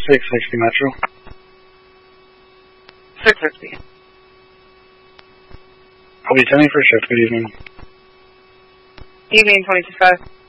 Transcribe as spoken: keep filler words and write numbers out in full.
six sixty Metro. six sixty. I'll be attending for a shift. Good evening. Evening, twenty-two five.